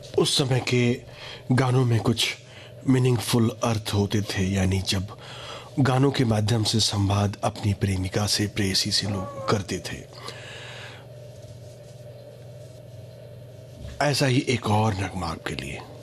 उस समय के गानों में कुछ मीनिंगफुल अर्थ होते थे, यानी जब गानों के माध्यम से संवाद अपनी प्रेमिका से, प्रेयसी से लोग करते थे। ऐसा ही एक और नगमा आपके लिए।